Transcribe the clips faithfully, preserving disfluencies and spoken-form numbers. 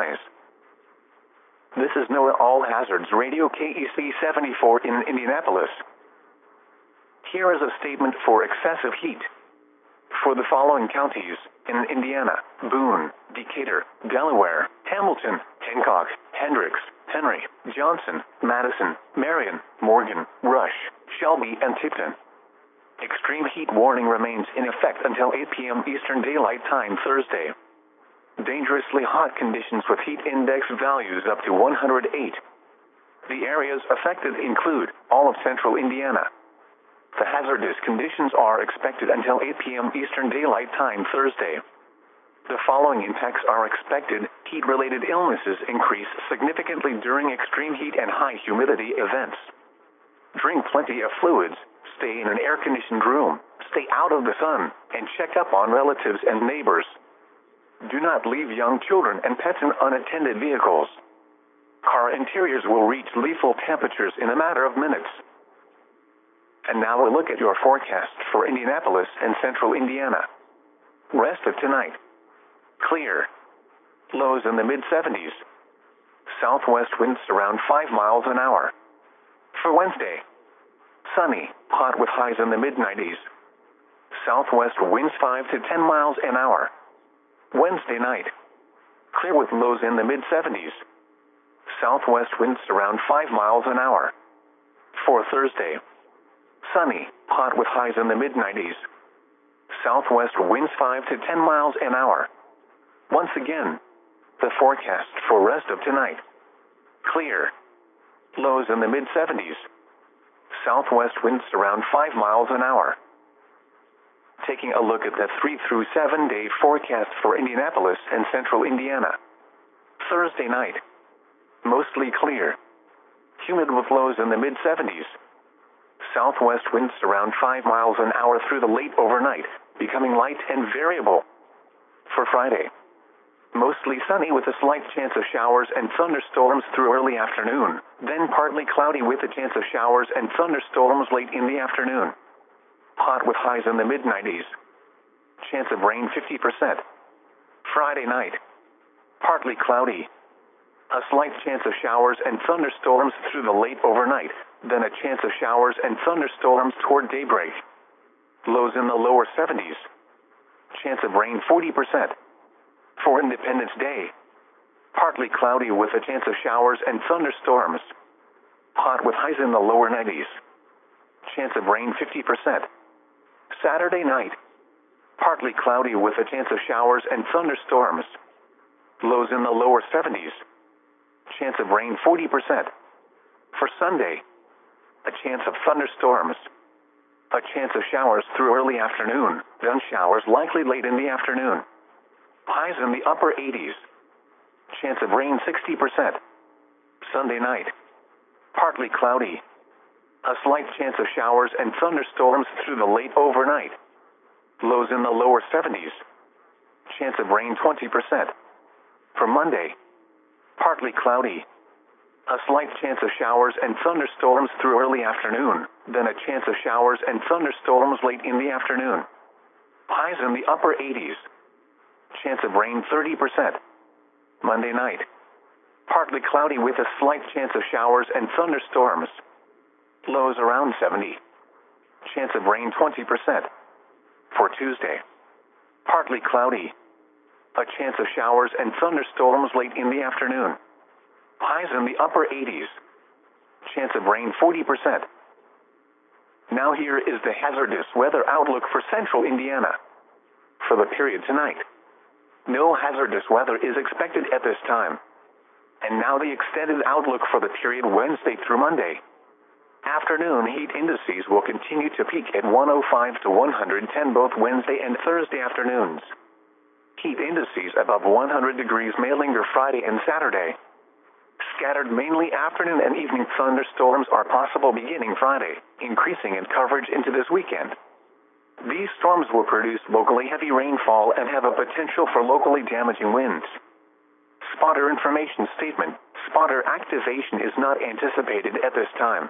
skies. This is NOAA All Hazards Radio K E C seventy-four in Indianapolis. Here is a statement for excessive heat. For the following counties in Indiana: Boone, Decatur, Delaware, Hamilton, Hancock, Hendricks, Henry, Johnson, Madison, Marion, Morgan, Rush, Shelby, and Tipton. Extreme heat warning remains in effect until eight p m Eastern Daylight Time Thursday. Dangerously hot conditions with heat index values up to one hundred eight. The areas affected include all of central Indiana. The hazardous conditions are expected until eight p m Eastern Daylight Time Thursday. The following impacts are expected. Heat-related illnesses increase significantly during extreme heat and high humidity events. Drink plenty of fluids, stay in an air-conditioned room, stay out of the sun, and check up on relatives and neighbors. Do not leave young children and pets in unattended vehicles. Car interiors will reach lethal temperatures in a matter of minutes. And now a look at your forecast for Indianapolis and central Indiana. Rest of tonight: clear. Lows in the mid seventies. Southwest winds around five miles an hour. For Wednesday: sunny, hot with highs in the mid nineties. Southwest winds five to ten miles an hour. Wednesday night: clear with lows in the mid seventies. Southwest winds around five miles an hour. For Thursday: sunny, hot with highs in the mid nineties. Southwest winds five to ten miles an hour. Once again, the forecast for rest of tonight: clear. Lows in the mid seventies. Southwest winds around five miles an hour. Taking a look at the three through seven day forecast for Indianapolis and central Indiana. Thursday night: mostly clear. Humid with lows in the mid seventies. Southwest winds around five miles an hour through the late overnight, becoming light and variable. For Friday: mostly sunny with a slight chance of showers and thunderstorms through early afternoon, then partly cloudy with a chance of showers and thunderstorms late in the afternoon. Hot with highs in the mid nineties. Chance of rain fifty percent. Friday night: partly cloudy. A slight chance of showers and thunderstorms through the late overnight, then a chance of showers and thunderstorms toward daybreak. Lows in the lower seventies. Chance of rain forty percent. For Independence Day: partly cloudy with a chance of showers and thunderstorms. Hot with highs in the lower nineties. Chance of rain fifty percent. Saturday night: partly cloudy with a chance of showers and thunderstorms. Lows in the lower seventies. Chance of rain forty percent. For Sunday: a chance of thunderstorms. A chance of showers through early afternoon, then showers likely late in the afternoon. Highs in the upper eighties. Chance of rain sixty percent. Sunday night: partly cloudy. A slight chance of showers and thunderstorms through the late overnight. Lows in the lower seventies. Chance of rain twenty percent. For Monday: partly cloudy. A slight chance of showers and thunderstorms through early afternoon, then a chance of showers and thunderstorms late in the afternoon. Highs in the upper eighties. Chance of rain thirty percent. Monday night: partly cloudy with a slight chance of showers and thunderstorms. Lows around seventy. Chance of rain twenty percent. For Tuesday: partly cloudy. A chance of showers and thunderstorms late in the afternoon. Highs in the upper eighties. Chance of rain forty percent. Now here is the hazardous weather outlook for central Indiana. For the period tonight: no hazardous weather is expected at this time. And now the extended outlook for the period Wednesday through Monday. Afternoon heat indices will continue to peak at one oh five to one hundred ten both Wednesday and Thursday afternoons. Heat indices above one hundred degrees may linger Friday and Saturday. Scattered mainly afternoon and evening thunderstorms are possible beginning Friday, increasing in coverage into this weekend. These storms will produce locally heavy rainfall and have a potential for locally damaging winds. Spotter information statement: spotter activation is not anticipated at this time.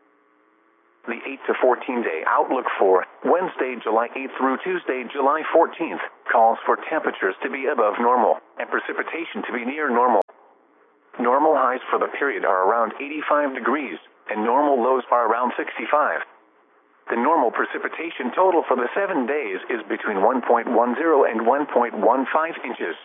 The eight to fourteen day outlook for Wednesday, July eighth through Tuesday, July fourteenth, calls for temperatures to be above normal and precipitation to be near normal. Normal highs for the period are around eighty-five degrees, and normal lows are around sixty-five. The normal precipitation total for the seven days is between one point one zero and one point one five inches.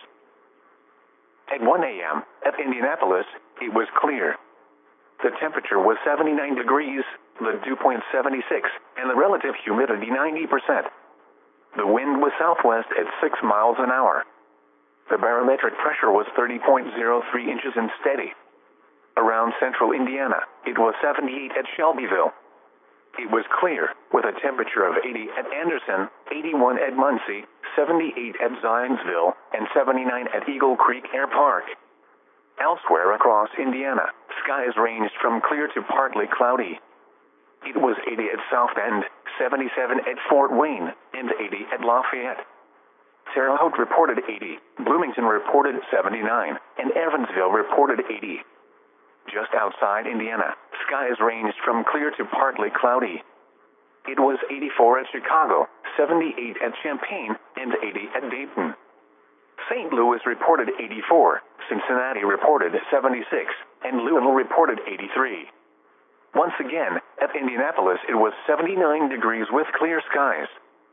At one A M, at Indianapolis, it was clear. The temperature was seventy-nine degrees, the dew point seventy-six, and the relative humidity ninety percent. The wind was southwest at six miles an hour. The barometric pressure was thirty point zero three inches and steady. Around central Indiana, it was seventy-eight at Shelbyville. It was clear, with a temperature of eighty at Anderson, eighty-one at Muncie, seventy-eight at Zionsville, and seventy-nine at Eagle Creek Air Park. Elsewhere across Indiana, skies ranged from clear to partly cloudy. It was eighty at South Bend, seventy-seven at Fort Wayne, and eighty at Lafayette. Terre Haute reported eighty, Bloomington reported seventy-nine, and Evansville reported eighty. Just outside Indiana, skies ranged from clear to partly cloudy. It was eighty-four at Chicago, seventy-eight at Champaign, and eighty at Dayton. Saint Louis reported eighty-four, Cincinnati reported seventy-six, and Louisville reported eighty-three. Once again, at Indianapolis it was seventy-nine degrees with clear skies.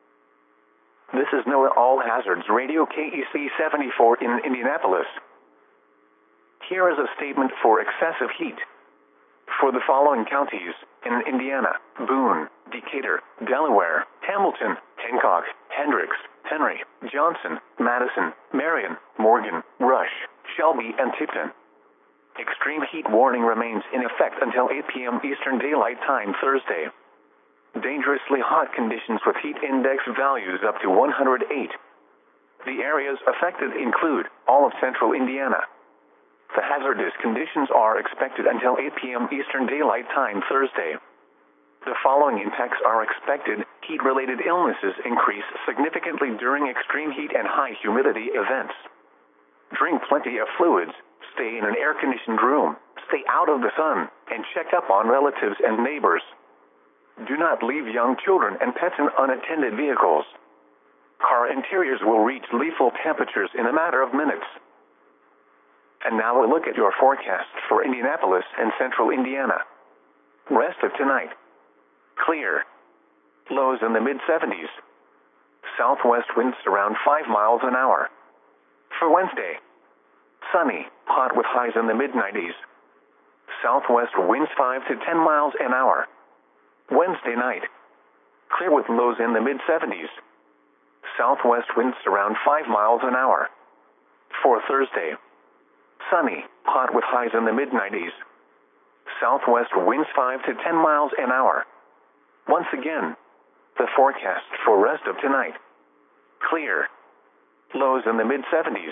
This is NOAA All Hazards Radio K E C seventy-four in Indianapolis. Here is a statement for excessive heat. For the following counties, in Indiana: Boone, Decatur, Delaware, Hamilton, Hancock, Hendricks, Henry, Johnson, Madison, Marion, Morgan, Rush, Shelby, and Tipton. Extreme heat warning remains in effect until eight P M Eastern Daylight Time Thursday. Dangerously hot conditions with heat index values up to one hundred eight. The areas affected include all of central Indiana. The hazardous conditions are expected until eight P M Eastern Daylight Time Thursday. The following impacts are expected. Heat-related illnesses increase significantly during extreme heat and high humidity events. Drink plenty of fluids, stay in an air-conditioned room, stay out of the sun, and check up on relatives and neighbors. Do not leave young children and pets in unattended vehicles. Car interiors will reach lethal temperatures in a matter of minutes. And now a look at your forecast for Indianapolis and central Indiana. Rest of tonight: clear. Lows in the mid seventies. Southwest winds around five miles an hour. For Wednesday: sunny, hot with highs in the mid nineties. Southwest winds five to ten miles an hour. Wednesday night: clear with lows in the mid seventies. Southwest winds around five miles an hour. For Thursday: sunny, hot with highs in the mid nineties. Southwest winds five to ten miles an hour. Once again, the forecast for rest of tonight: clear. Lows in the mid seventies.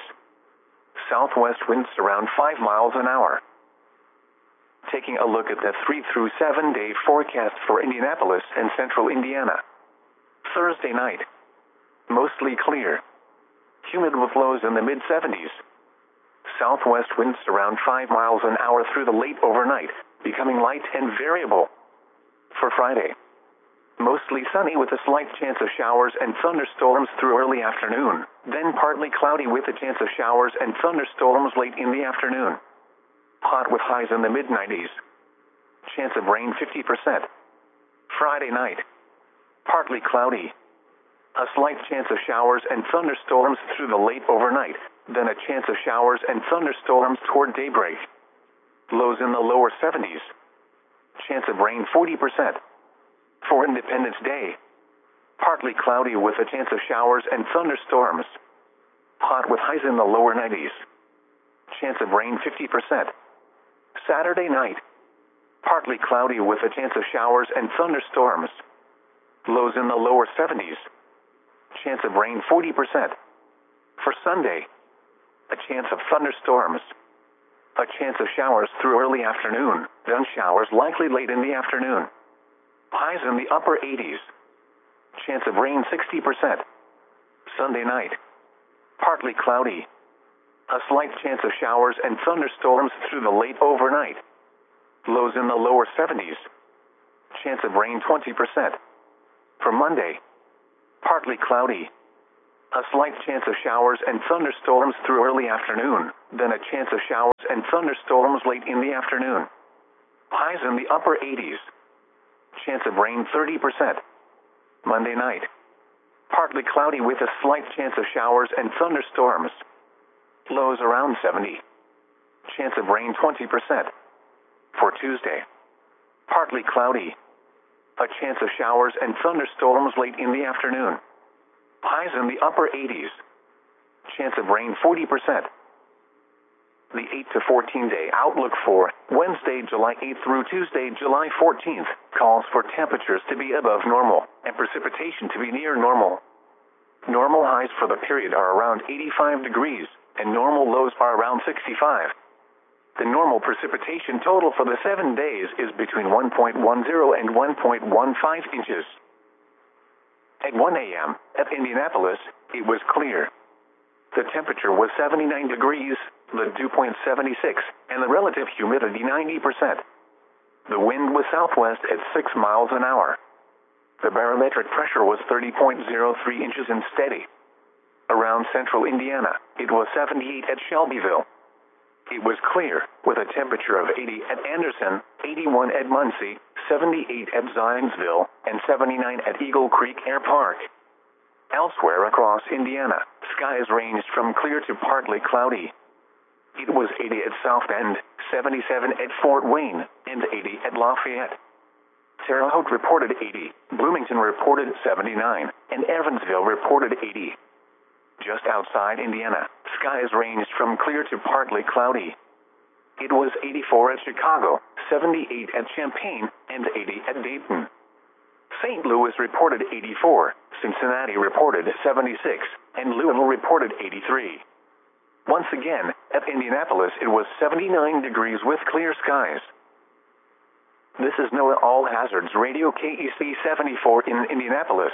Southwest winds around five miles an hour. Taking a look at the three through seven day forecast for Indianapolis and central Indiana. Thursday night: mostly clear. Humid with lows in the mid seventies. Southwest winds around five miles an hour through the late overnight, becoming light and variable. For Friday: mostly sunny with a slight chance of showers and thunderstorms through early afternoon, then partly cloudy with a chance of showers and thunderstorms late in the afternoon. Hot with highs in the mid nineties. Chance of rain fifty percent. Friday night: partly cloudy. A slight chance of showers and thunderstorms through the late overnight, then a chance of showers and thunderstorms toward daybreak. Lows in the lower seventies. Chance of rain forty percent. For Independence Day: partly cloudy with a chance of showers and thunderstorms. Hot with highs in the lower nineties. Chance of rain fifty percent. Saturday night: partly cloudy with a chance of showers and thunderstorms. Lows in the lower seventies. Chance of rain forty percent. For Sunday: a chance of thunderstorms. A chance of showers through early afternoon, then showers likely late in the afternoon. Highs in the upper eighties. Chance of rain sixty percent. Sunday night: partly cloudy. A slight chance of showers and thunderstorms through the late overnight. Lows in the lower seventies. Chance of rain twenty percent. For Monday: partly cloudy. A slight chance of showers and thunderstorms through early afternoon, then a chance of showers and thunderstorms late in the afternoon. Highs in the upper eighties. Chance of rain thirty percent. Monday night. Partly cloudy with a slight chance of showers and thunderstorms. Lows around seventy. Chance of rain twenty percent. For Tuesday. Partly cloudy. A chance of showers and thunderstorms late in the afternoon. Highs in the upper eighties. Chance of rain forty percent. The eight to fourteen day outlook for Wednesday, July eighth through Tuesday, July fourteenth, calls for temperatures to be above normal and precipitation to be near normal. Normal highs for the period are around eighty-five degrees, and normal lows are around sixty-five. The normal precipitation total for the seven days is between one point one zero and one point one five inches. At one A M, at Indianapolis, it was clear. The temperature was seventy-nine degrees, the dew point seventy-six, and the relative humidity ninety percent. The wind was southwest at six miles an hour. The barometric pressure was thirty point zero three inches and steady. Around central Indiana, it was seventy-eight at Shelbyville. It was clear, with a temperature of eighty at Anderson, eighty-one at Muncie, seventy-eight at Zionsville, and seventy-nine at Eagle Creek Air Park. Elsewhere across Indiana, skies ranged from clear to partly cloudy. It was eighty at South Bend, seventy-seven at Fort Wayne, and eighty at Lafayette. Terre Haute reported eighty, Bloomington reported seventy-nine, and Evansville reported eighty. Just outside Indiana, skies ranged from clear to partly cloudy. It was eighty-four at Chicago, seventy-eight at Champaign, and eighty at Dayton. Saint Louis reported eighty-four, Cincinnati reported seventy-six, and Louisville reported eighty-three. Once again, at Indianapolis it was seventy-nine degrees with clear skies. This is NOAA All Hazards Radio K E C seventy-four in Indianapolis.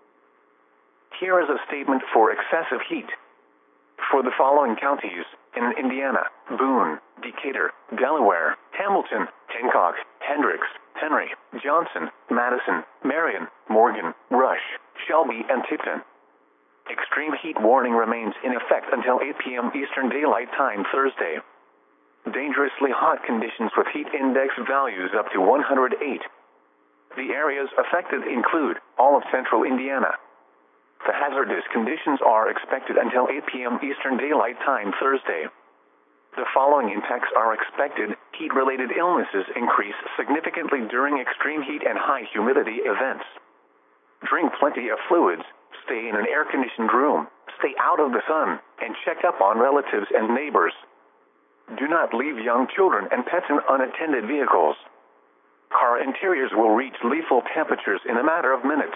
Here is a statement for excessive heat. For the following counties, in Indiana: Boone, Decatur, Delaware, Hamilton, Hancock, Hendricks, Henry, Johnson, Madison, Marion, Morgan, Rush, Shelby, and Tipton. Extreme heat warning remains in effect until eight p m Eastern Daylight Time Thursday. Dangerously hot conditions with heat index values up to one hundred eight. The areas affected include all of central Indiana. The hazardous conditions are expected until eight p m Eastern Daylight Time Thursday. The following impacts are expected. Heat-related illnesses increase significantly during extreme heat and high humidity events. Drink plenty of fluids, stay in an air-conditioned room, stay out of the sun, and check up on relatives and neighbors. Do not leave young children and pets in unattended vehicles. Car interiors will reach lethal temperatures in a matter of minutes.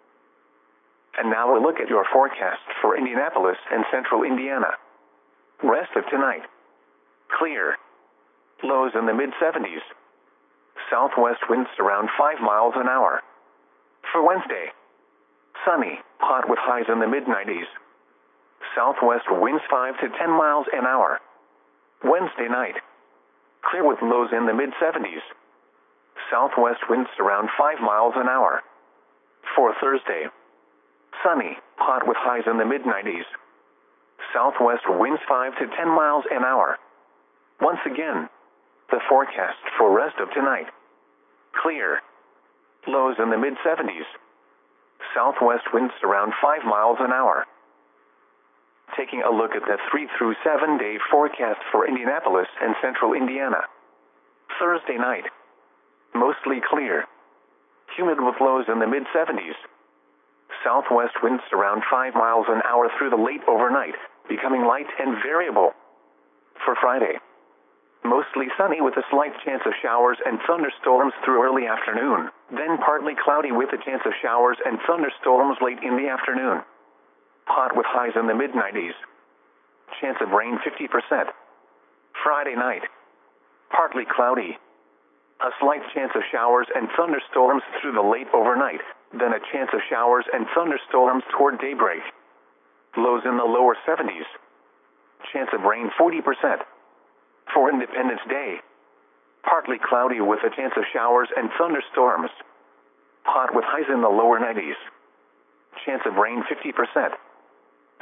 And now a look at your forecast for Indianapolis and central Indiana. Rest of tonight. Clear. Lows in the mid seventies. Southwest winds around five miles an hour. For Wednesday. Sunny, hot with highs in the mid nineties. Southwest winds five to ten miles an hour. Wednesday night. Clear with lows in the mid seventies. Southwest winds around five miles an hour. For Thursday. Sunny, hot with highs in the mid nineties. Southwest winds five to ten miles an hour. Once again, the forecast for rest of tonight. Clear. Lows in the mid seventies. Southwest winds around five miles an hour. Taking a look at the three through seven day forecast for Indianapolis and central Indiana. Thursday night. Mostly clear. Humid with lows in the mid seventies. Southwest winds around five miles an hour through the late overnight, becoming light and variable. For Friday. Mostly sunny with a slight chance of showers and thunderstorms through early afternoon, then partly cloudy with a chance of showers and thunderstorms late in the afternoon. Hot with highs in the mid nineties. Chance of rain fifty percent. Friday night. Partly cloudy. A slight chance of showers and thunderstorms through the late overnight, then a chance of showers and thunderstorms toward daybreak. Lows in the lower seventies. Chance of rain forty percent. For Independence Day. Partly cloudy with a chance of showers and thunderstorms. Hot with highs in the lower nineties. Chance of rain fifty percent.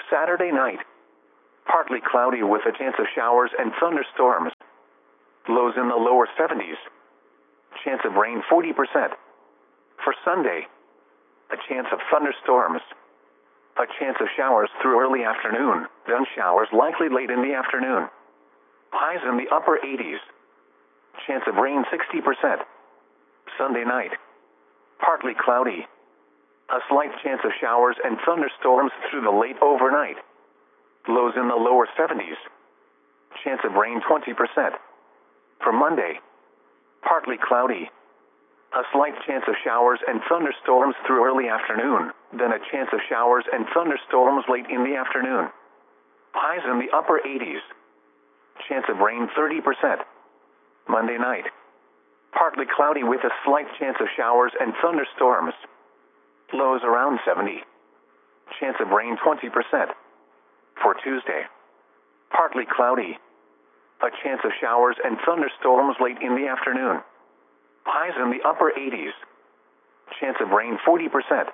Saturday night, partly cloudy with a chance of showers and thunderstorms. Lows in the lower seventies. Chance of rain forty percent. For Sunday, a chance of thunderstorms. A chance of showers through early afternoon, then showers likely late in the afternoon. Highs in the upper eighties. Chance of rain sixty percent. Sunday night, partly cloudy. A slight chance of showers and thunderstorms through the late overnight. Lows in the lower seventies. Chance of rain twenty percent. For Monday, partly cloudy. A slight chance of showers and thunderstorms through early afternoon, then a chance of showers and thunderstorms late in the afternoon. Highs in the upper eighties. Chance of rain thirty percent. Monday night, partly cloudy with a slight chance of showers and thunderstorms. Lows around seventy. Chance of rain twenty percent. For Tuesday, partly cloudy. A chance of showers and thunderstorms late in the afternoon. Highs in the upper eighties. Chance of rain forty percent.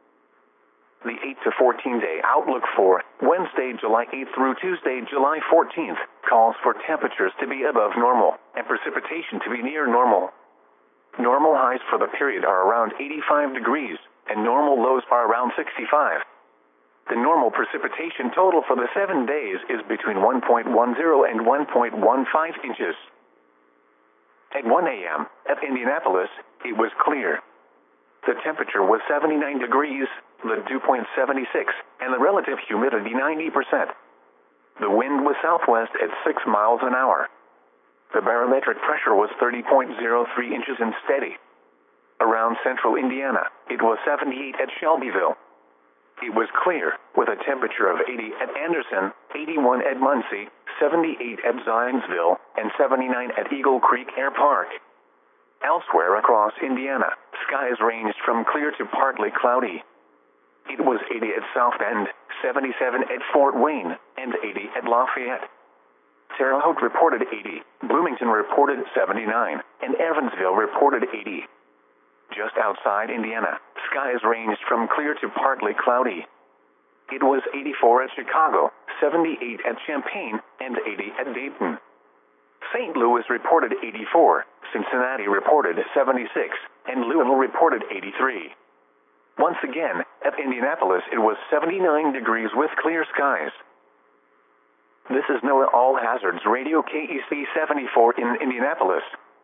The eight to fourteen day outlook for Wednesday, July eighth through Tuesday, July fourteenth, calls for temperatures to be above normal and precipitation to be near normal. Normal highs for the period are around eighty-five degrees, and normal lows are around sixty-five. The normal precipitation total for the seven days is between one point one zero and one point one five inches. At one A M, at Indianapolis, it was clear. The temperature was seventy-nine degrees, the dew point seventy-six, and the relative humidity ninety percent. The wind was southwest at six miles an hour. The barometric pressure was thirty point zero three inches and steady. Around central Indiana, it was seventy-eight at Shelbyville. It was clear, with a temperature of eighty at Anderson, eighty-one at Muncie, seventy-eight at Zionsville, and seventy-nine at Eagle Creek Air Park. Elsewhere across Indiana, skies ranged from clear to partly cloudy. It was eighty at South Bend, seventy-seven at Fort Wayne, and eighty at Lafayette. Terre Haute reported eighty, Bloomington reported seventy-nine, and Evansville reported eighty. Just outside Indiana, skies ranged from clear to partly cloudy. It was eighty-four at Chicago, seventy-eight at Champaign, and eighty at Dayton. Saint Louis reported eighty-four, Cincinnati reported seventy-six, and Louisville reported eighty-three. Once again, at Indianapolis it was seventy-nine degrees with clear skies. This is NOAA All Hazards Radio K E C seventy-four in Indianapolis.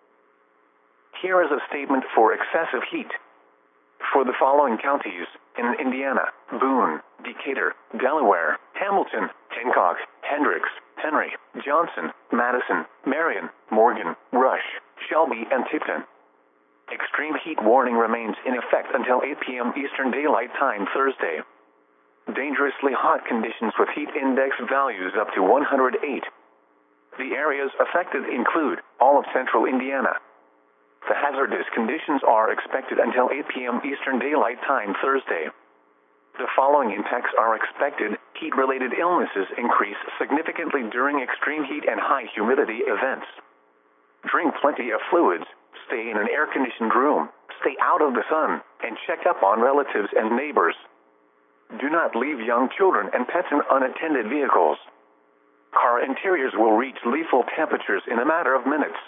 Here is a statement for excessive heat. For the following counties in Indiana: Boone, Decatur, Delaware, Hamilton, Hancock, Hendricks, Henry, Johnson, Madison, Marion, Morgan, Rush, Shelby, and Tipton. Extreme heat warning remains in effect until eight P M Eastern Daylight Time Thursday. Dangerously hot conditions with heat index values up to one hundred eight. The areas affected include all of central Indiana. The hazardous conditions are expected until eight P M Eastern Daylight Time Thursday. The following impacts are expected. Heat-related illnesses increase significantly during extreme heat and high humidity events. Drink plenty of fluids, stay in an air-conditioned room, stay out of the sun, and check up on relatives and neighbors. Do not leave young children and pets in unattended vehicles. Car interiors will reach lethal temperatures in a matter of minutes.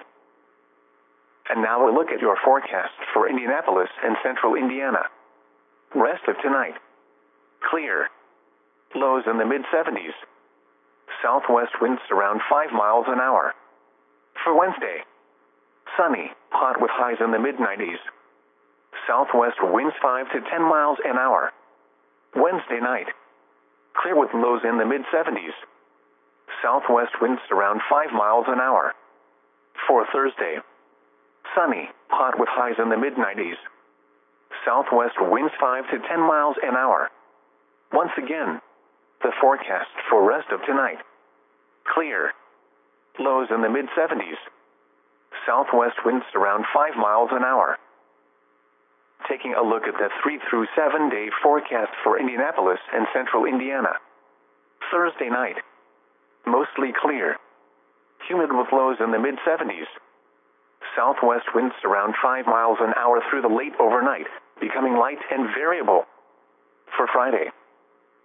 And now a look at your forecast for Indianapolis and central Indiana. Rest of tonight. Clear. Lows in the mid seventies. Southwest winds around five miles an hour. For Wednesday. Sunny, hot with highs in the mid nineties. Southwest winds five to ten miles an hour. Wednesday night. Clear with lows in the mid seventies. Southwest winds around five miles an hour. For Thursday. Sunny, hot with highs in the mid nineties. Southwest winds five to ten miles an hour. Once again, the forecast for rest of tonight. Clear. Lows in the mid seventies. Southwest winds around five miles an hour. Taking a look at the three through seven day forecast for Indianapolis and central Indiana. Thursday night. Mostly clear. Humid with lows in the mid seventies. Southwest winds around five miles an hour through the late overnight, becoming light and variable. For Friday.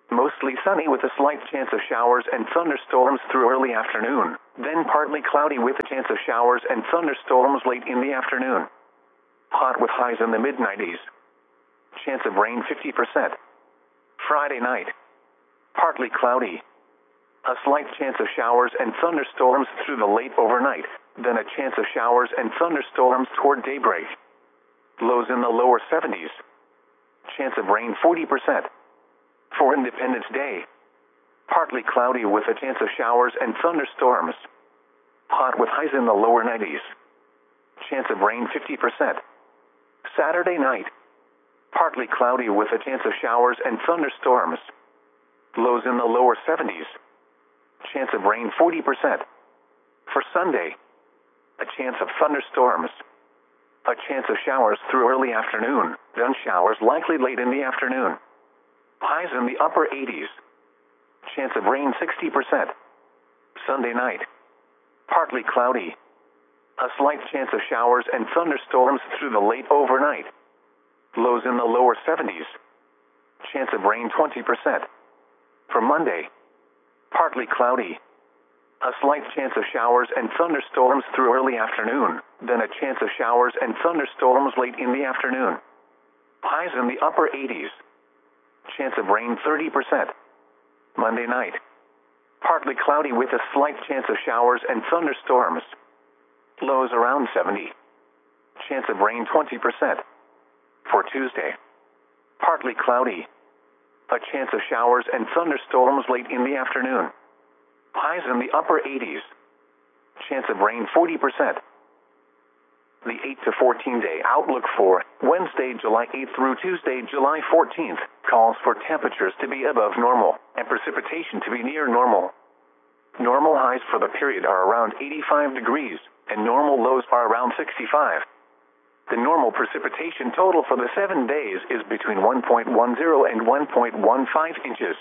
Mostly sunny with a slight chance of showers and thunderstorms through early afternoon, then partly cloudy with a chance of showers and thunderstorms late in the afternoon. Hot with highs in the mid nineties. Chance of rain fifty percent. Friday night. Partly cloudy. A slight chance of showers and thunderstorms through the late overnight, then a chance of showers and thunderstorms toward daybreak. Lows in the lower seventies. Chance of rain forty percent. For Independence Day. Partly cloudy with a chance of showers and thunderstorms. Hot with highs in the lower nineties. Chance of rain fifty percent. Saturday night. Partly cloudy with a chance of showers and thunderstorms. Lows in the lower seventies. Chance of rain forty percent. For Sunday. A chance of thunderstorms. A chance of showers through early afternoon, then showers likely late in the afternoon. Highs in the upper eighties. Chance of rain sixty percent. Sunday night. Partly cloudy. A slight chance of showers and thunderstorms through the late overnight. Lows in the lower seventies. Chance of rain twenty percent. For Monday. Partly cloudy. A slight chance of showers and thunderstorms through early afternoon, then a chance of showers and thunderstorms late in the afternoon. Highs in the upper eighties. Chance of rain thirty percent. Monday night. Partly cloudy with a slight chance of showers and thunderstorms. Lows around seventy. Chance of rain twenty percent. For Tuesday. Partly cloudy. A chance of showers and thunderstorms late in the afternoon. Highs in the upper eighties. Chance of rain forty percent. The eight to fourteen day outlook for Wednesday, July eighth through Tuesday, July fourteenth, calls for temperatures to be above normal and precipitation to be near normal. Normal highs for the period are around eighty-five degrees, and normal lows are around sixty-five. The normal precipitation total for the seven days is between one point one zero and one point one five inches.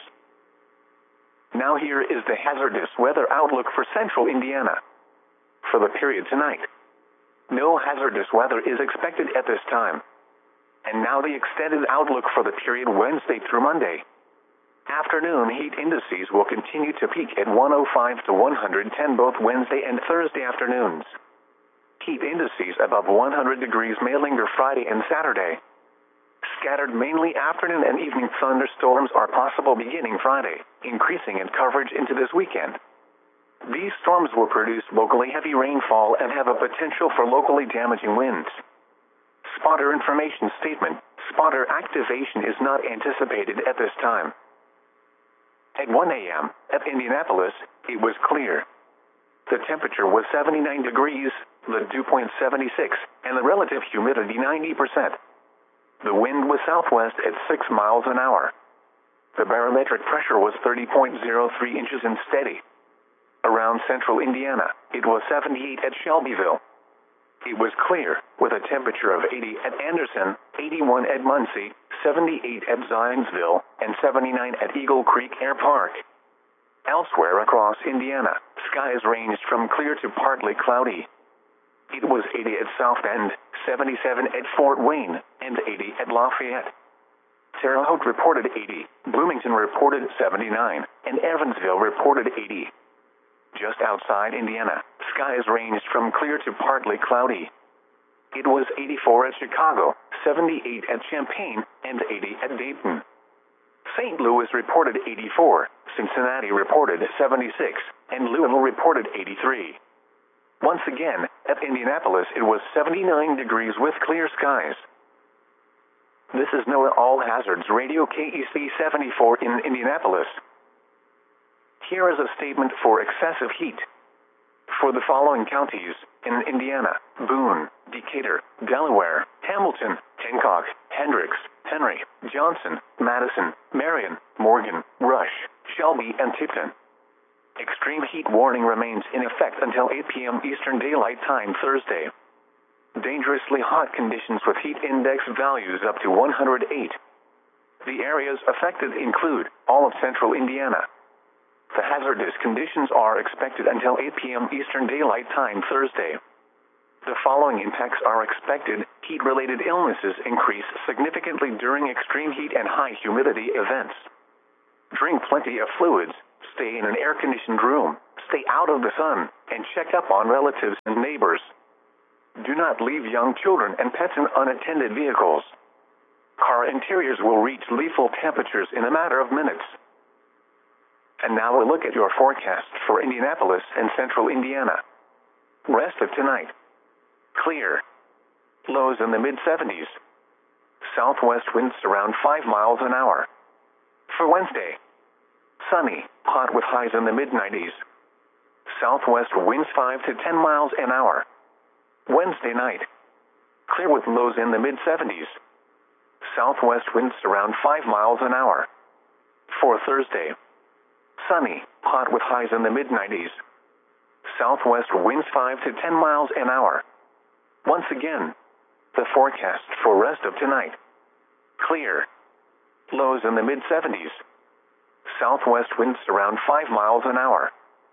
Now here is the hazardous weather outlook for central Indiana. For the period tonight. No hazardous weather is expected at this time. And now the extended outlook for the period Wednesday through Monday. Afternoon heat indices will continue to peak at one oh five to one hundred ten both Wednesday and Thursday afternoons. Heat indices above one hundred degrees may linger Friday and Saturday. Scattered mainly afternoon and evening thunderstorms are possible beginning Friday, increasing in coverage into this weekend. These storms will produce locally heavy rainfall and have a potential for locally damaging winds. Spotter information statement: spotter activation is not anticipated at this time. At one a m at Indianapolis, it was clear. The temperature was seventy-nine degrees, the dew point seventy-six, and the relative humidity ninety percent. The wind was southwest at six miles an hour. The barometric pressure was thirty point zero three inches and steady. Around central Indiana, it was seventy-eight at Shelbyville. It was clear, with a temperature of eighty at Anderson, eighty-one at Muncie, seventy-eight at Zionsville, and seventy-nine at Eagle Creek Air Park. Elsewhere across Indiana, skies ranged from clear to partly cloudy. It was eighty at South Bend, seventy-seven at Fort Wayne, and eighty at Lafayette. Terre Haute reported eighty, Bloomington reported seventy-nine, and Evansville reported eighty. Just outside Indiana, skies ranged from clear to partly cloudy. It was eighty-four at Chicago, seventy-eight at Champaign, and eighty at Dayton. Saint Louis reported eighty-four, Cincinnati reported seventy-six, and Louisville reported eighty-three. Once again, at Indianapolis it was seventy-nine degrees with clear skies. This is NOAA All Hazards Radio K E C seventy-four in Indianapolis. Here is a statement for excessive heat. For the following counties in Indiana: Boone, Decatur, Delaware, Hamilton, Hancock, Hendricks, Henry, Johnson, Madison, Marion, Morgan, Rush, Shelby, and Tipton. Extreme heat warning remains in effect until eight p m Eastern Daylight Time Thursday. Dangerously hot conditions with heat index values up to one hundred eight. The areas affected include all of central Indiana. The hazardous conditions are expected until eight p m Eastern Daylight Time Thursday. The following impacts are expected. Heat-related illnesses increase significantly during extreme heat and high humidity events. Drink plenty of fluids, stay in an air-conditioned room, stay out of the sun, and check up on relatives and neighbors. Do not leave young children and pets in unattended vehicles. Car interiors will reach lethal temperatures in a matter of minutes. And now a look at your forecast for Indianapolis and central Indiana. Rest of tonight. Clear. Lows in the mid seventies. Southwest winds around five miles an hour. For Wednesday. Sunny, hot with highs in the mid nineties. Southwest winds five to ten miles an hour. Wednesday night. Clear with lows in the mid seventies. Southwest winds around five miles an hour. For Thursday. Sunny, hot with highs in the mid nineties. Southwest winds five to ten miles an hour. Once again, the forecast for rest of tonight. Clear. Lows in the mid seventies. Southwest winds around five miles an hour.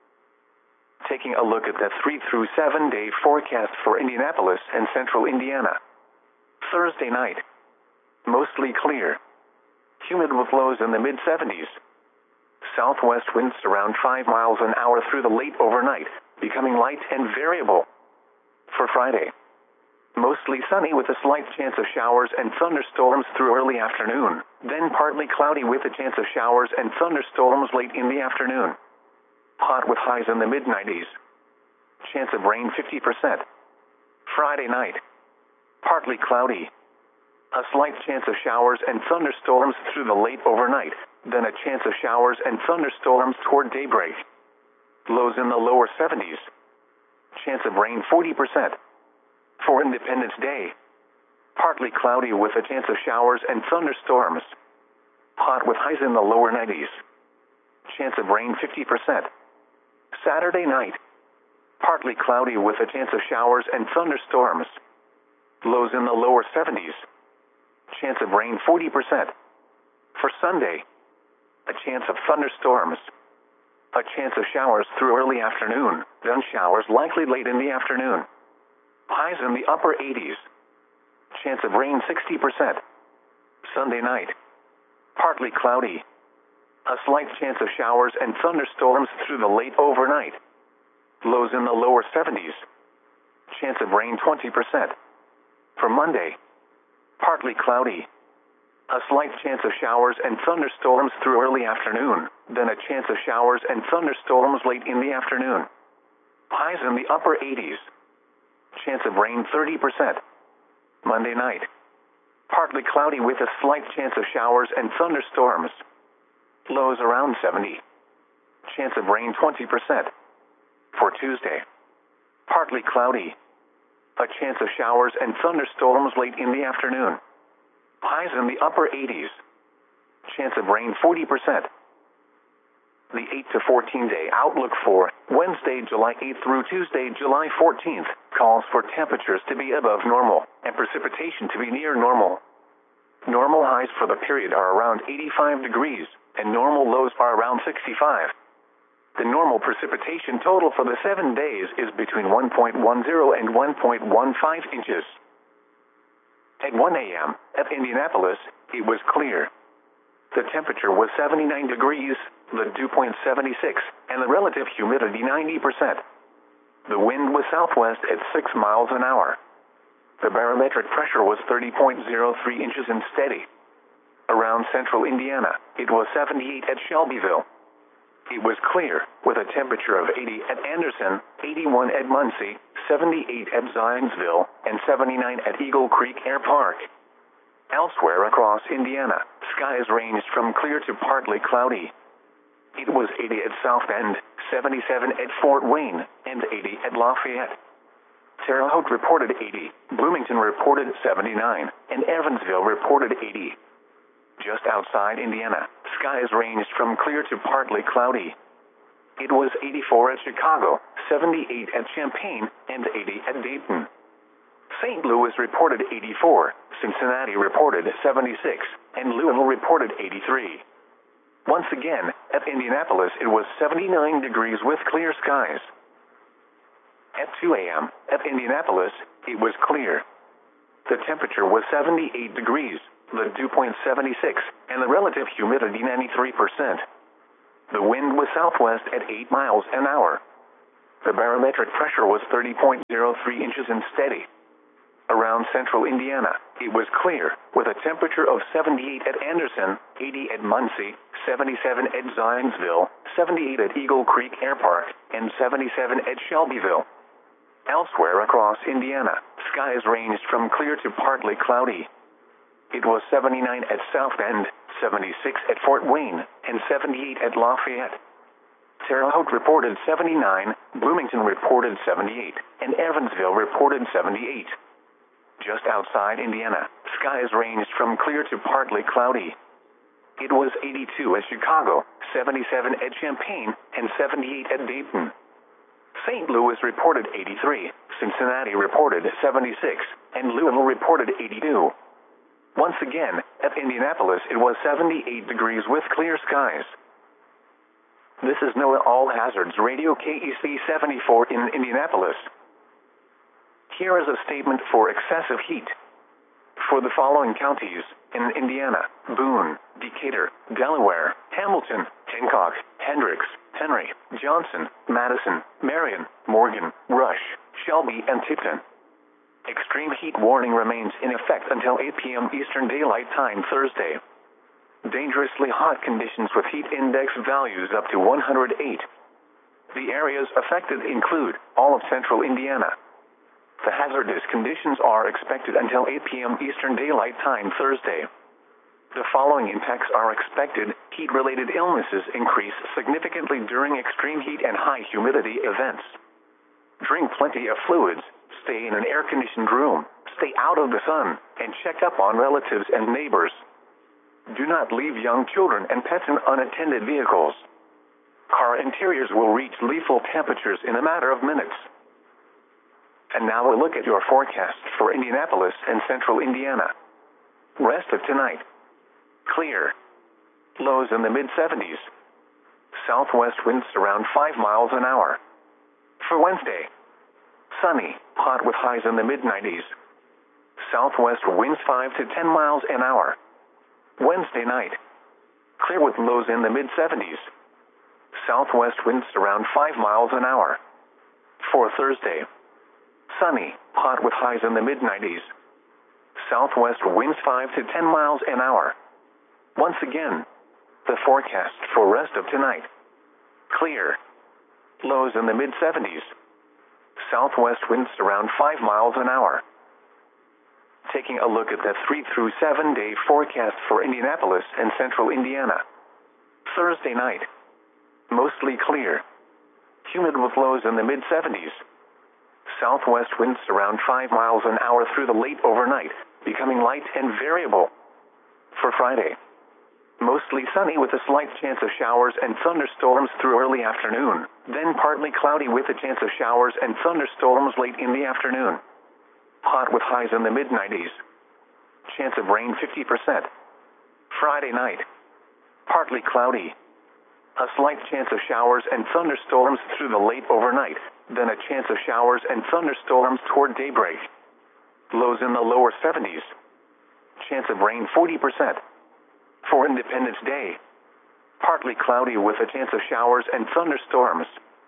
Taking a look at the three through seven day forecast for Indianapolis and central Indiana. Thursday night. Mostly clear. Humid with lows in the mid seventies. Southwest winds around five miles an hour through the late overnight, becoming light and variable. For Friday. Mostly sunny with a slight chance of showers and thunderstorms through early afternoon, then partly cloudy with a chance of showers and thunderstorms late in the afternoon. Hot with highs in the mid nineties. Chance of rain fifty percent. Friday night. Partly cloudy. A slight chance of showers and thunderstorms through the late overnight, then a chance of showers and thunderstorms toward daybreak. Lows in the lower seventies. Chance of rain forty percent. For Independence Day. Partly cloudy with a chance of showers and thunderstorms. Hot with highs in the lower nineties. Chance of rain fifty percent. Saturday night. Partly cloudy with a chance of showers and thunderstorms. Lows in the lower seventies. Chance of rain forty percent. For Sunday. A chance of thunderstorms. A chance of showers through early afternoon, then showers likely late in the afternoon. Highs in the upper eighties. Chance of rain sixty percent. Sunday night. Partly cloudy. A slight chance of showers and thunderstorms through the late overnight. Lows in the lower seventies. Chance of rain twenty percent. For Monday. Partly cloudy. A slight chance of showers and thunderstorms through early afternoon, then a chance of showers and thunderstorms late in the afternoon. Highs in the upper eighties. Chance of rain thirty percent. Monday night. Partly cloudy with a slight chance of showers and thunderstorms. Lows around seventy. Chance of rain twenty percent. For Tuesday. Partly cloudy. A chance of showers and thunderstorms late in the afternoon. Highs in the upper eighties. Chance of rain forty percent. The eight to fourteen day outlook for Wednesday, July eighth through Tuesday, July fourteenth, calls for temperatures to be above normal and precipitation to be near normal. Normal highs for the period are around eighty-five degrees, and normal lows are around sixty-five. The normal precipitation total for the seven days is between one point one zero and one point one five inches. At one a m, at Indianapolis, it was clear. The temperature was seventy-nine degrees, the dew point seventy-six, and the relative humidity ninety percent. The wind was southwest at six miles an hour. The barometric pressure was thirty point zero three inches and steady. Around central Indiana, it was seventy-eight at Shelbyville. It was clear, with a temperature of eighty at Anderson, eighty-one at Muncie, seventy-eight at Zionsville, and seventy-nine at Eagle Creek Air Park. Elsewhere across Indiana, skies ranged from clear to partly cloudy. It was eighty at South Bend, seventy-seven at Fort Wayne, and eighty at Lafayette. Terre Haute reported eighty, Bloomington reported seventy-nine, and Evansville reported eighty. Just outside Indiana, skies ranged from clear to partly cloudy. It was eighty-four at Chicago, seventy-eight at Champaign, and eighty at Dayton. Saint Louis reported eighty-four, Cincinnati reported seventy-six, and Louisville reported eighty-three. Once again, at Indianapolis it was seventy-nine degrees with clear skies. At two a m, at Indianapolis, it was clear. The temperature was seventy-eight degrees, The dew point seventy-six, and the relative humidity ninety-three percent. The wind was southwest at eight miles an hour. The barometric pressure was thirty point zero three inches and steady. Around central Indiana, it was clear, with a temperature of seventy-eight at Anderson, eighty at Muncie, seventy-seven at Zionsville, seventy-eight at Eagle Creek Air Park, and seventy-seven at Shelbyville. Elsewhere across Indiana, skies ranged from clear to partly cloudy. It was seventy-nine at South Bend, seventy-six at Fort Wayne, and seventy-eight at Lafayette. Terre Haute reported seventy-nine, Bloomington reported seventy-eight, and Evansville reported seventy-eight. Just outside Indiana, skies ranged from clear to partly cloudy. It was eighty-two at Chicago, seventy-seven at Champaign, and seventy-eight at Dayton. Saint Louis reported eighty-three, Cincinnati reported seventy-six, and Louisville reported eighty-two. Once again, at Indianapolis it was seventy-eight degrees with clear skies. This is NOAA All Hazards Radio K E C seventy-four in Indianapolis. Here is a statement for excessive heat. For the following counties, in Indiana: Boone, Decatur, Delaware, Hamilton, Hancock, Hendricks, Henry, Johnson, Madison, Marion, Morgan, Rush, Shelby, and Tipton. Extreme heat warning remains in effect until eight p m Eastern Daylight Time Thursday. Dangerously hot conditions with heat index values up to one hundred eight. The areas affected include all of central Indiana. The hazardous conditions are expected until eight p m Eastern Daylight Time Thursday. The following impacts are expected. Heat-related illnesses increase significantly during extreme heat and high humidity events. Drink plenty of fluids, stay in an air-conditioned room, stay out of the sun, and check up on relatives and neighbors. Do not leave young children and pets in unattended vehicles. Car interiors will reach lethal temperatures in a matter of minutes. And now a look at your forecast for Indianapolis and central Indiana. Rest of tonight: clear. Lows in the mid seventies. Southwest winds around five miles an hour. For Wednesday: sunny, hot with highs in the mid nineties. Southwest winds five to ten miles an hour. Wednesday night: clear with lows in the mid seventies. Southwest winds around five miles an hour. For Thursday: sunny, hot with highs in the mid nineties. Southwest winds five to ten miles an hour. Once again, the forecast for rest of tonight: clear. Lows in the mid seventies. Southwest winds around five miles an hour. Taking a look at the three through seven day forecast for Indianapolis and central Indiana. Thursday night: mostly clear. Humid with lows in the mid seventies. Southwest winds around five miles an hour through the late overnight, becoming light and variable. For Friday: mostly sunny with a slight chance of showers and thunderstorms through early afternoon, then partly cloudy with a chance of showers and thunderstorms late in the afternoon. Hot with highs in the mid nineties. Chance of rain fifty percent. Friday night: partly cloudy. A slight chance of showers and thunderstorms through the late overnight, then a chance of showers and thunderstorms toward daybreak. Lows in the lower seventies. Chance of rain forty percent. For Independence Day: partly cloudy with a chance of showers and thunderstorms.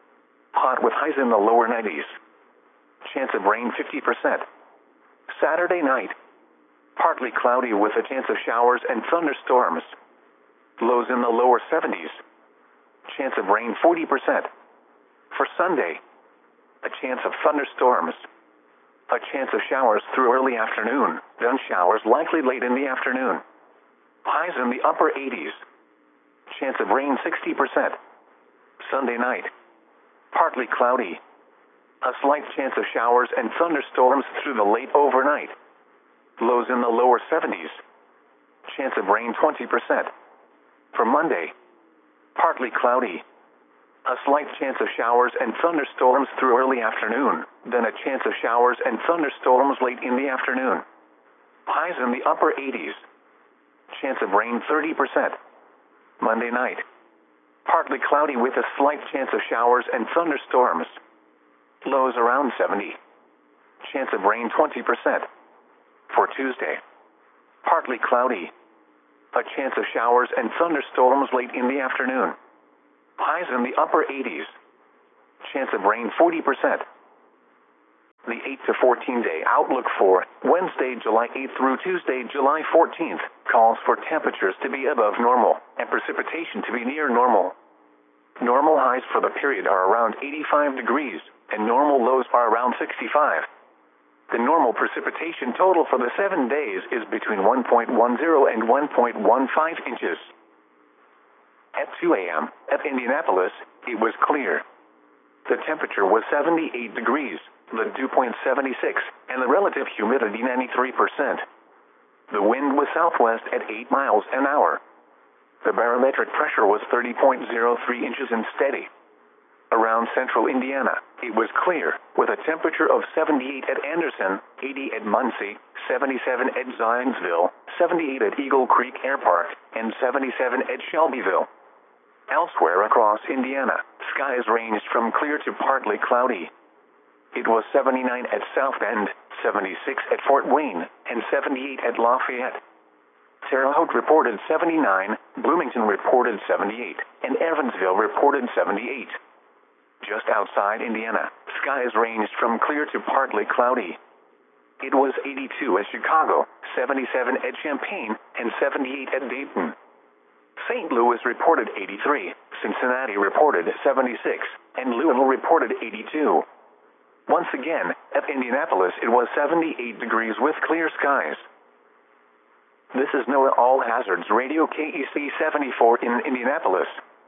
Hot with highs in the lower nineties. Chance of rain fifty percent. Saturday night: partly cloudy with a chance of showers and thunderstorms. Lows in the lower seventies. Chance of rain forty percent. For Sunday: a chance of thunderstorms. A chance of showers through early afternoon, then showers likely late in the afternoon. Highs in the upper eighties. Chance of rain sixty percent. Sunday night: partly cloudy. A slight chance of showers and thunderstorms through the late overnight. Lows in the lower seventies. Chance of rain twenty percent. For Monday: partly cloudy. A slight chance of showers and thunderstorms through early afternoon, then a chance of showers and thunderstorms late in the afternoon. Highs in the upper eighties. Chance of rain thirty percent. Monday night: partly cloudy with a slight chance of showers and thunderstorms. Lows around seventy. Chance of rain twenty percent. For Tuesday: partly cloudy. A chance of showers and thunderstorms late in the afternoon. Highs in the upper eighties. Chance of rain forty percent. The eight to fourteen day outlook for Wednesday, July eighth through Tuesday, July fourteenth, calls for temperatures to be above normal and precipitation to be near normal. Normal highs for the period are around eighty-five degrees, and normal lows are around sixty-five. The normal precipitation total for the seven days is between one point one zero and one point one five inches. At two A M at Indianapolis, it was clear. The temperature was seventy-eight degrees, the dew point seventy-six, and the relative humidity ninety-three percent. The wind was southwest at eight miles an hour. The barometric pressure was thirty point zero three inches and steady. Around central Indiana, it was clear, with a temperature of seventy-eight at Anderson, eighty at Muncie, seventy-seven at Zionsville, seventy-eight at Eagle Creek Air Park, and seventy-seven at Shelbyville. Elsewhere across Indiana, skies ranged from clear to partly cloudy. It was seventy-nine at South Bend, seventy-six at Fort Wayne, and seventy-eight at Lafayette. Terre Haute reported seventy-nine, Bloomington reported seventy-eight, and Evansville reported seventy-eight. Just outside Indiana, skies ranged from clear to partly cloudy. It was eighty-two at Chicago, seventy-seven at Champaign, and seventy-eight at Dayton. Saint Louis reported eighty-three, Cincinnati reported seventy-six, and Louisville reported eighty-two. Once again, at Indianapolis it was seventy-eight degrees with clear skies. This is NOAA All Hazards Radio K E C seventy-four in Indianapolis.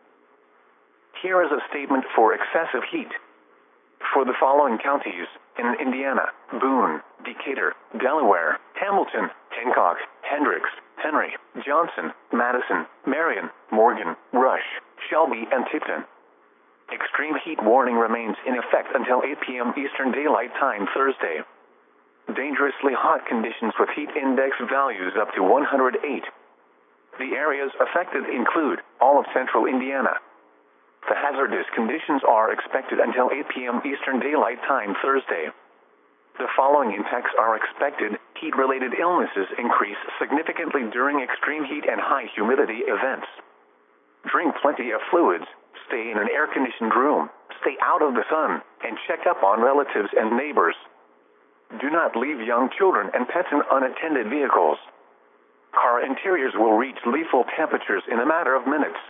Here is a statement for excessive heat. For the following counties in Indiana: Boone, Decatur, Delaware, Hamilton, Hancock, Hendricks, Henry, Johnson, Madison, Marion, Morgan, Rush, Shelby, and Tipton. Extreme heat warning remains in effect until eight P M Eastern Daylight Time Thursday. Dangerously hot conditions with heat index values up to one hundred eight. The areas affected include all of central Indiana. The hazardous conditions are expected until eight P M Eastern Daylight Time Thursday. The following impacts are expected. Heat-related illnesses increase significantly during extreme heat and high humidity events. Drink plenty of fluids, stay in an air-conditioned room, stay out of the sun, and check up on relatives and neighbors. Do not leave young children and pets in unattended vehicles. Car interiors will reach lethal temperatures in a matter of minutes.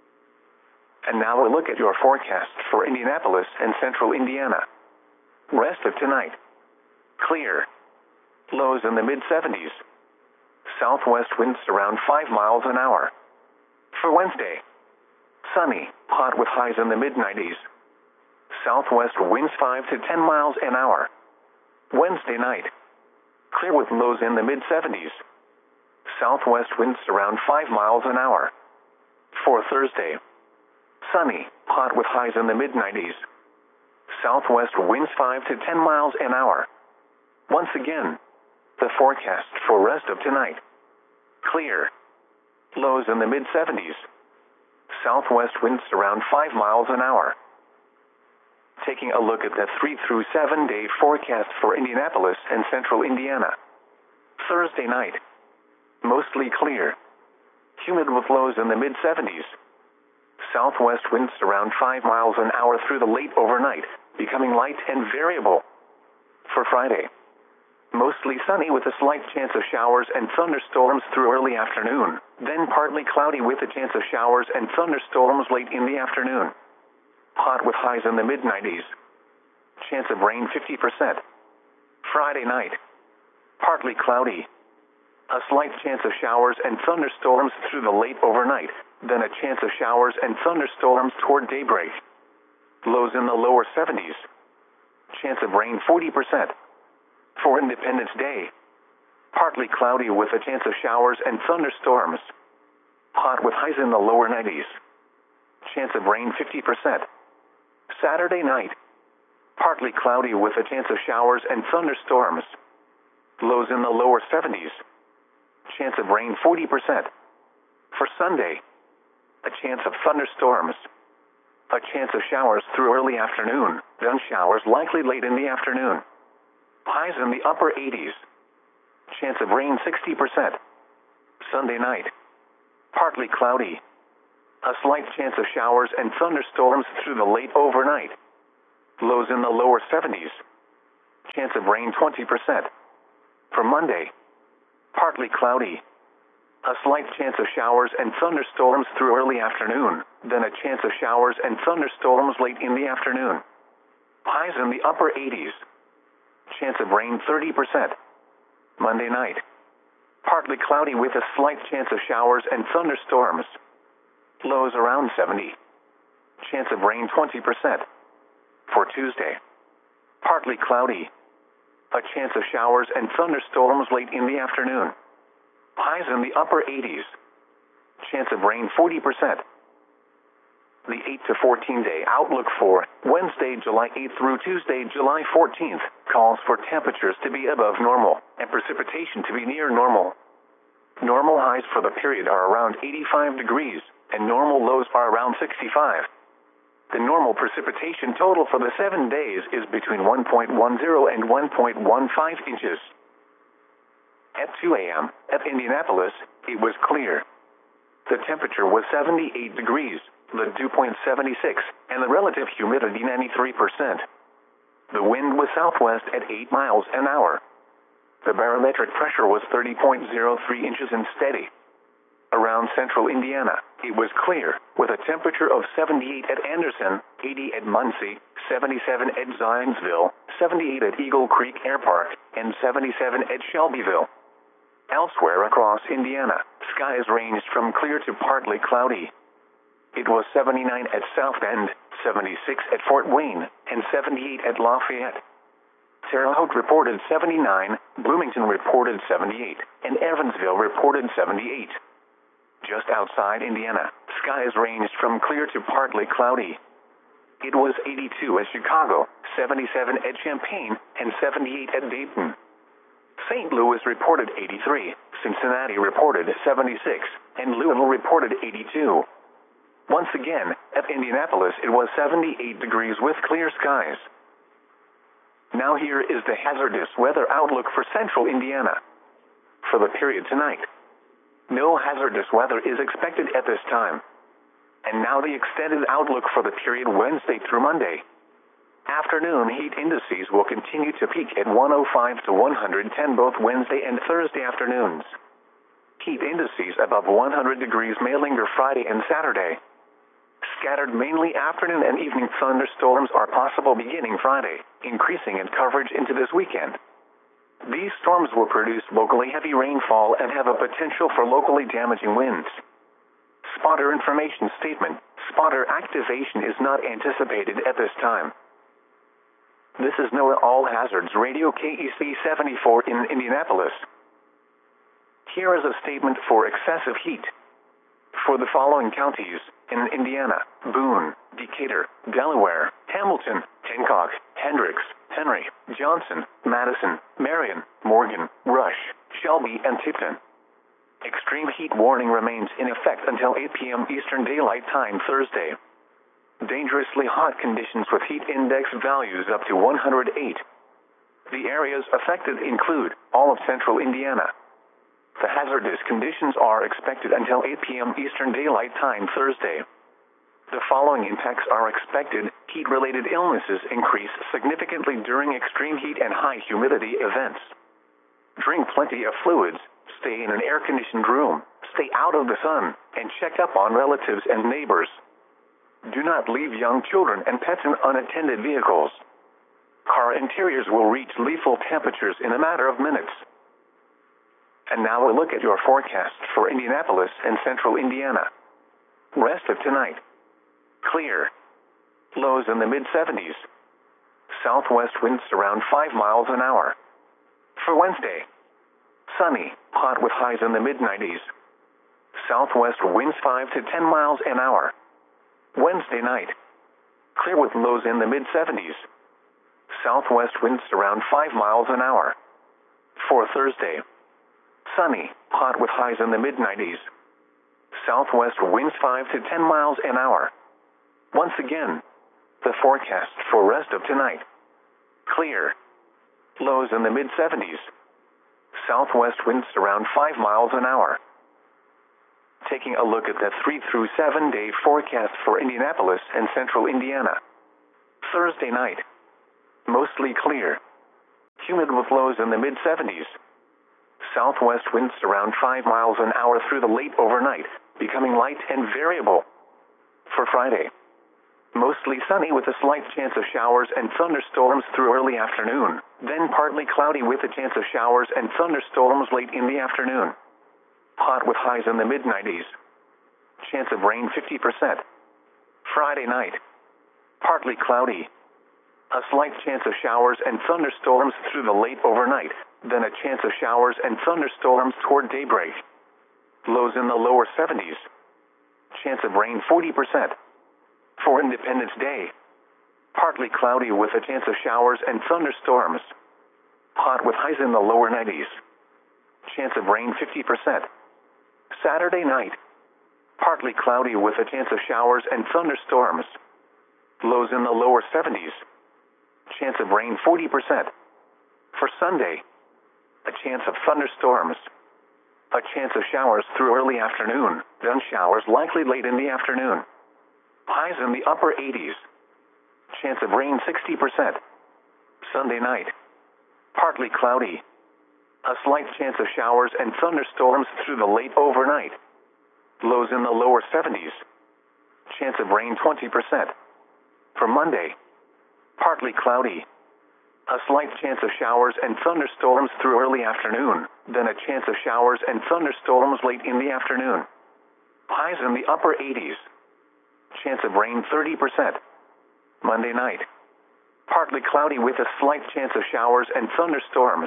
And now a look at your forecast for Indianapolis and central Indiana. Rest of tonight. Clear. Lows in the mid seventies. Southwest winds around five miles an hour. For Wednesday. Sunny, hot with highs in the mid nineties. Southwest winds five to ten miles an hour. Wednesday night. Clear with lows in the mid seventies. Southwest winds around five miles an hour. For Thursday. Sunny, hot with highs in the mid nineties. Southwest winds five to ten miles an hour. Once again, the forecast for rest of tonight. Clear. Lows in the mid seventies. Southwest winds around five miles an hour. Taking a look at the three through seven day forecast for Indianapolis and central Indiana. Thursday night. Mostly clear. Humid with lows in the mid seventies. Southwest winds around five miles an hour through the late overnight, becoming light and variable. For Friday. Mostly sunny with a slight chance of showers and thunderstorms through early afternoon, then partly cloudy with a chance of showers and thunderstorms late in the afternoon. Hot with highs in the mid nineties. Chance of rain fifty percent. Friday night. Partly cloudy. A slight chance of showers and thunderstorms through the late overnight, then a chance of showers and thunderstorms toward daybreak. Lows in the lower seventies. Chance of rain forty percent. For Independence Day. Partly cloudy with a chance of showers and thunderstorms. Hot with highs in the lower nineties. Chance of rain fifty percent. Saturday night. Partly cloudy with a chance of showers and thunderstorms. Lows in the lower seventies. Chance of rain forty percent. For Sunday. A chance of thunderstorms. A chance of showers through early afternoon, then showers likely late in the afternoon. Highs in the upper eighties. Chance of rain sixty percent. Sunday night, partly cloudy. A slight chance of showers and thunderstorms through the late overnight. Lows in the lower seventies. Chance of rain twenty percent. For Monday, partly cloudy. A slight chance of showers and thunderstorms through early afternoon, then a chance of showers and thunderstorms late in the afternoon. Highs in the upper eighties. Chance of rain thirty percent. Monday night, partly cloudy with a slight chance of showers and thunderstorms. Lows around seventy. Chance of rain twenty percent. For Tuesday, partly cloudy. A chance of showers and thunderstorms late in the afternoon. Highs in the upper eighties. Chance of rain forty percent. The eight to fourteen day outlook for Wednesday, July eighth through Tuesday, July fourteenth, calls for temperatures to be above normal and precipitation to be near normal. Normal highs for the period are around eighty-five degrees, and normal lows are around sixty-five. The normal precipitation total for the seven days is between one point one zero and one point one five inches. At two a m at Indianapolis, it was clear. The temperature was seventy-eight degrees, the dew point seventy-six, and the relative humidity ninety-three percent. The wind was southwest at eight miles an hour. The barometric pressure was thirty point zero three inches and steady. Around central Indiana, it was clear, with a temperature of seventy-eight at Anderson, eighty at Muncie, seventy-seven at Zionsville, seventy-eight at Eagle Creek Air Park, and seventy-seven at Shelbyville. Elsewhere across Indiana, skies ranged from clear to partly cloudy. It was seventy-nine at South Bend, seventy-six at Fort Wayne, and seventy-eight at Lafayette. Terre Haute reported seventy-nine, Bloomington reported seventy-eight, and Evansville reported seventy-eight. Just outside Indiana, skies ranged from clear to partly cloudy. It was eighty-two at Chicago, seventy-seven at Champaign, and seventy-eight at Dayton. Saint Louis reported eighty-three, Cincinnati reported seventy-six, and Louisville reported eighty-two. Once again, at Indianapolis it was seventy-eight degrees with clear skies. Now here is the hazardous weather outlook for central Indiana. For the period tonight, no hazardous weather is expected at this time. And now the extended outlook for the period Wednesday through Monday. Afternoon heat indices will continue to peak at one oh five to one hundred ten both Wednesday and Thursday afternoons. Heat indices above one hundred degrees may linger Friday and Saturday. Scattered mainly afternoon and evening thunderstorms are possible beginning Friday, increasing in coverage into this weekend. These storms will produce locally heavy rainfall and have a potential for locally damaging winds. Spotter information statement: spotter activation is not anticipated at this time. This is NOAA All Hazards Radio K E C seventy-four in Indianapolis. Here is a statement for excessive heat. For the following counties in Indiana: Boone, Decatur, Delaware, Hamilton, Hancock, Hendricks, Henry, Johnson, Madison, Marion, Morgan, Rush, Shelby, and Tipton. Extreme heat warning remains in effect until eight p m Eastern Daylight Time Thursday. Dangerously hot conditions with heat index values up to one hundred eight. The areas affected include all of central Indiana. The hazardous conditions are expected until eight p m Eastern Daylight Time Thursday. The following impacts are expected: heat-related illnesses increase significantly during extreme heat and high humidity events. Drink plenty of fluids, stay in an air-conditioned room, stay out of the sun, and check up on relatives and neighbors. Do not leave young children and pets in unattended vehicles. Car interiors will reach lethal temperatures in a matter of minutes. And now a look at your forecast for Indianapolis and central Indiana. Rest of tonight: clear. Lows in the mid seventies. Southwest winds around five miles an hour. For Wednesday, sunny, hot with highs in the mid nineties. Southwest winds five to ten miles an hour. Wednesday night, clear with lows in the mid seventies. Southwest winds around five miles an hour. For Thursday, sunny, hot with highs in the mid nineties. Southwest winds five to ten miles an hour. Once again, the forecast for rest of tonight: clear. Lows in the mid seventies. Southwest winds around five miles an hour. taking a look at the three through seven day forecast for Indianapolis and central Indiana. Thursday night. Mostly clear. Humid with lows in the mid seventies. Southwest winds around five miles an hour through the late overnight, becoming light and variable. For Friday. Mostly sunny with a slight chance of showers and thunderstorms through early afternoon, then partly cloudy with a chance of showers and thunderstorms late in the afternoon. Hot with highs in the mid nineties. Chance of rain fifty percent. Friday night. Partly cloudy. A slight chance of showers and thunderstorms through the late overnight, then a chance of showers and thunderstorms toward daybreak. Lows in the lower seventies. Chance of rain forty percent. For Independence Day. Partly cloudy with a chance of showers and thunderstorms. Hot with highs in the lower nineties. Chance of rain fifty percent. Saturday night. Partly cloudy with a chance of showers and thunderstorms. Lows in the lower seventies. Chance of rain forty percent. For Sunday. A chance of thunderstorms. A chance of showers through early afternoon, then showers likely late in the afternoon. Highs in the upper eighties. Chance of rain sixty percent. Sunday night. Partly cloudy. A slight chance of showers and thunderstorms through the late overnight. Lows in the lower seventies. Chance of rain twenty percent. For Monday. Partly cloudy. A slight chance of showers and thunderstorms through early afternoon, then a chance of showers and thunderstorms late in the afternoon. Highs in the upper eighties. Chance of rain thirty percent. Monday night. Partly cloudy with a slight chance of showers and thunderstorms.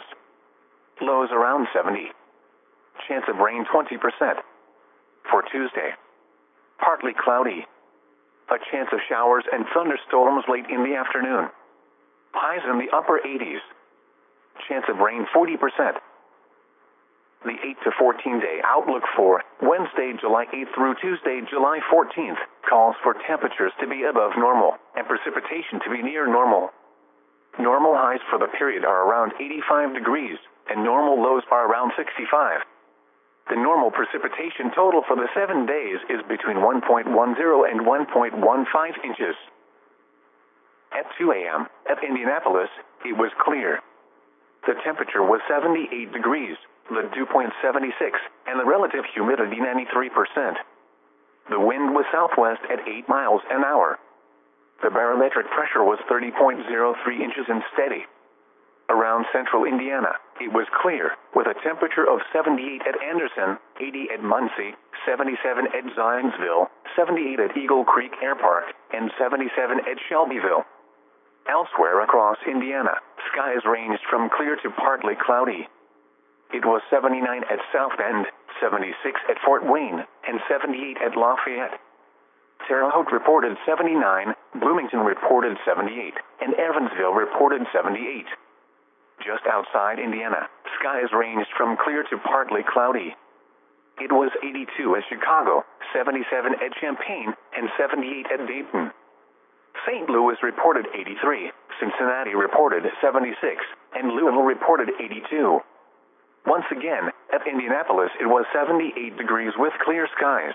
Lows around seventy. Chance of rain twenty percent. For Tuesday. Partly cloudy. A chance of showers and thunderstorms late in the afternoon. Highs in the upper eighties. Chance of rain forty percent. The eight to fourteen day outlook for Wednesday, July eighth through Tuesday, July fourteenth, calls for temperatures to be above normal and precipitation to be near normal. Normal highs for the period are around eighty-five degrees, and normal lows are around sixty-five. The normal precipitation total for the seven days is between one point one zero and one point one five inches. At two a m, at Indianapolis, it was clear. The temperature was seventy-eight degrees, the dew point seventy-six, and the relative humidity ninety-three percent. The wind was southwest at eight miles an hour. The barometric pressure was thirty point zero three inches and steady. Around central Indiana, it was clear, with a temperature of seventy-eight at Anderson, eighty at Muncie, seventy-seven at Zionsville, seventy-eight at Eagle Creek Air Park, and seventy-seven at Shelbyville. Elsewhere across Indiana, skies ranged from clear to partly cloudy. It was seventy-nine at South Bend, seventy-six at Fort Wayne, and seventy-eight at Lafayette. Terre Haute reported seventy-nine, Bloomington reported seventy-eight, and Evansville reported seventy-eight. Just outside Indiana, skies ranged from clear to partly cloudy. It was eighty-two at Chicago, seventy-seven at Champaign, and seventy-eight at Dayton. Saint Louis reported eighty-three, Cincinnati reported seventy-six, and Louisville reported eighty-two. Once again, at Indianapolis it was seventy-eight degrees with clear skies.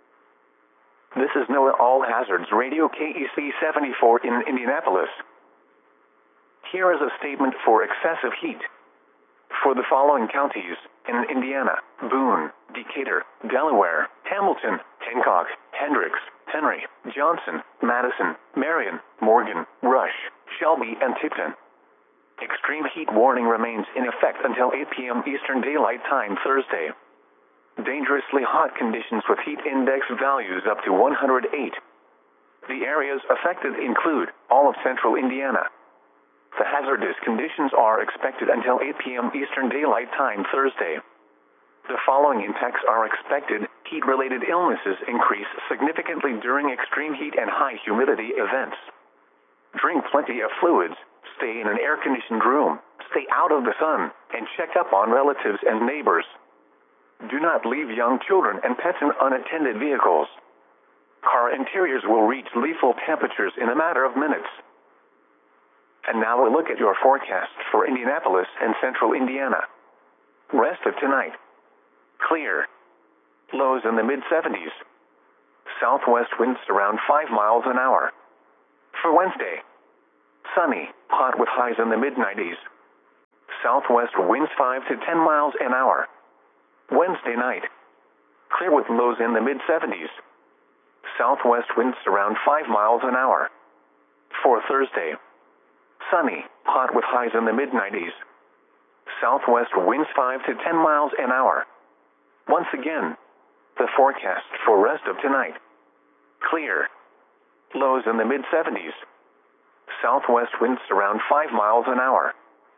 This is NOAA All Hazards Radio K E C seventy-four in Indianapolis. Here is a statement for excessive heat. For the following counties, in Indiana: Boone, Decatur, Delaware, Hamilton, Hancock, Hendricks, Henry, Johnson, Madison, Marion, Morgan, Rush, Shelby, and Tipton. Extreme heat warning remains in effect until eight p m Eastern Daylight Time Thursday. Dangerously hot conditions with heat index values up to one hundred eight. The areas affected include all of central Indiana. The hazardous conditions are expected until eight p m Eastern Daylight Time Thursday. The following impacts are expected. Heat-related illnesses increase significantly during extreme heat and high humidity events. Drink plenty of fluids, stay in an air-conditioned room, stay out of the sun, and check up on relatives and neighbors. Do not leave young children and pets in unattended vehicles. Car interiors will reach lethal temperatures in a matter of minutes. And now a look at your forecast for Indianapolis and central Indiana. Rest of tonight. Clear. lows in the mid seventies. Southwest winds around five miles an hour. For Wednesday, sunny, hot with highs in the mid nineties. Southwest winds five to ten miles an hour. Wednesday night, clear with lows in the mid seventies. Southwest winds around five miles an hour. For Thursday, sunny, hot with highs in the mid nineties. Southwest winds five to ten miles an hour. Once again, the forecast for rest of tonight. Clear. Lows in the mid seventies. Southwest winds around five miles an hour.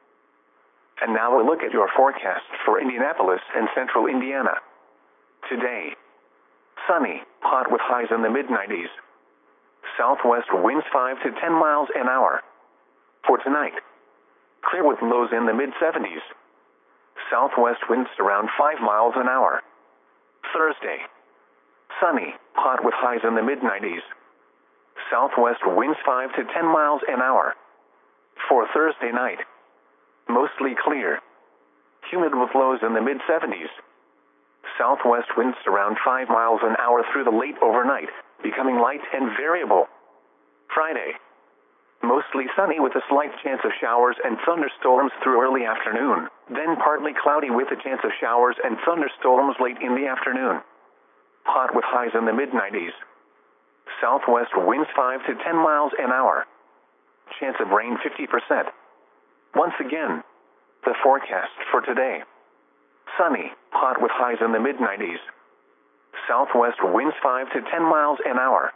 And now a look at your forecast for Indianapolis and central Indiana. Today, sunny, hot with highs in the mid nineties. Southwest winds five to ten miles an hour. For tonight, clear with lows in the mid seventies. Southwest winds around five miles an hour. Thursday, sunny, hot with highs in the mid nineties. Southwest winds five to ten miles an hour. For Thursday night, mostly clear. Humid with lows in the mid seventies. Southwest winds around five miles an hour through the late overnight, becoming light and variable. Friday, mostly sunny with a slight chance of showers and thunderstorms through early afternoon, then partly cloudy with a chance of showers and thunderstorms late in the afternoon. Hot with highs in the mid nineties. Southwest winds five to ten miles an hour. Chance of rain fifty percent. Once again, the forecast for today. Sunny, hot with highs in the mid nineties. Southwest winds five to ten miles an hour.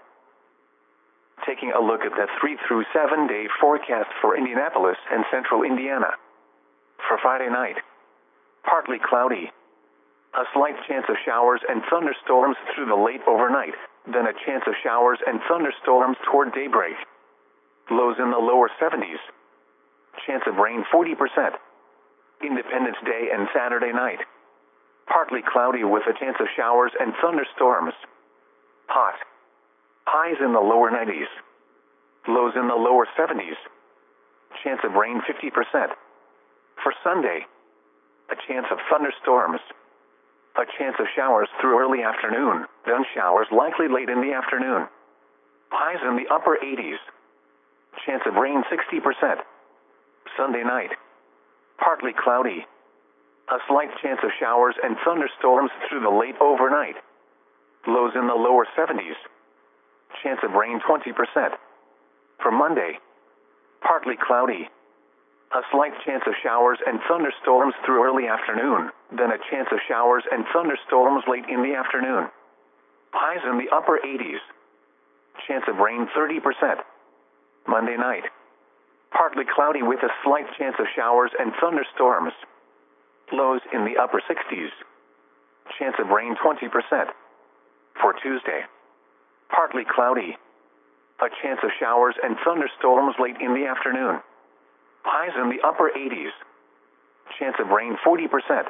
Taking a look at the three through seven day forecast for Indianapolis and central Indiana. For Friday night, partly cloudy. A slight chance of showers and thunderstorms through the late overnight, then a chance of showers and thunderstorms toward daybreak. Lows in the lower seventies. Chance of rain forty percent. Independence Day and Saturday night. Partly cloudy with a chance of showers and thunderstorms. Hot. Highs in the lower nineties. Lows in the lower seventies. Chance of rain fifty percent. For Sunday, a chance of thunderstorms. A chance of showers through early afternoon, then showers likely late in the afternoon. Highs in the upper eighties. Chance of rain sixty percent. Sunday night, partly cloudy. A slight chance of showers and thunderstorms through the late overnight. Lows in the lower seventies. Chance of rain twenty percent. For Monday, partly cloudy. A slight chance of showers and thunderstorms through early afternoon, then a chance of showers and thunderstorms late in the afternoon. Highs in the upper eighties. Chance of rain thirty percent. Monday night, partly cloudy with a slight chance of showers and thunderstorms. Lows in the upper sixties. Chance of rain twenty percent. For Tuesday, partly cloudy. A chance of showers and thunderstorms late in the afternoon. Highs in the upper eighties. Chance of rain forty percent.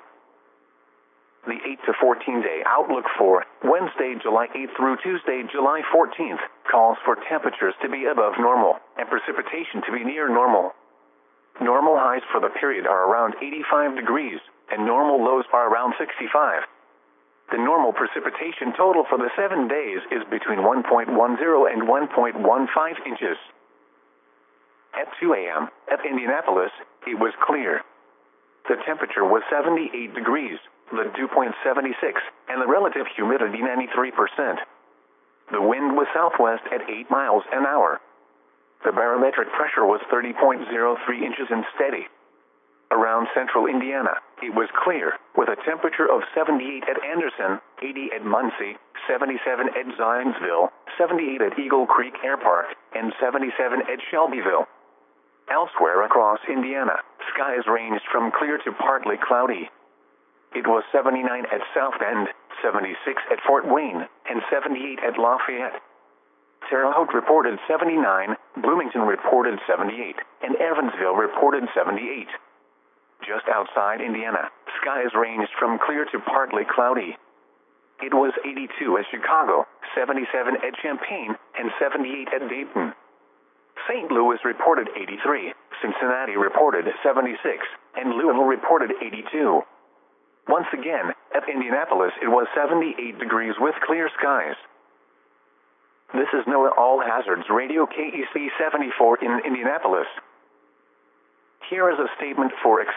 The eight to fourteen day outlook for Wednesday, July eighth through Tuesday, July fourteenth, calls for temperatures to be above normal and precipitation to be near normal. Normal highs for the period are around eighty-five degrees, and normal lows are around sixty-five. The normal precipitation total for the seven days is between one point one zero and one point one five inches. At two a m, at Indianapolis, it was clear. The temperature was seventy-eight degrees, the dew point seventy-six, and the relative humidity ninety-three percent. The wind was southwest at eight miles an hour. The barometric pressure was thirty point zero three inches and steady. Around central Indiana, it was clear, with a temperature of seventy-eight at Anderson, eighty at Muncie, seventy-seven at Zionsville, seventy-eight at Eagle Creek Air Park, and seventy-seven at Shelbyville. Elsewhere across Indiana, skies ranged from clear to partly cloudy. It was seventy-nine at South Bend, seventy-six at Fort Wayne, and seventy-eight at Lafayette. Terre Haute reported seventy-nine, Bloomington reported seventy-eight, and Evansville reported seventy-eight. Just outside Indiana, skies ranged from clear to partly cloudy. It was eighty-two at Chicago, seventy-seven at Champaign, and seventy-eight at Dayton. Saint Louis reported eighty-three, Cincinnati reported seventy-six, and Louisville reported eighty-two. Once again, at Indianapolis it was seventy-eight degrees with clear skies. This is NOAA All Hazards Radio K E C seventy-four in Indianapolis. Here is a statement for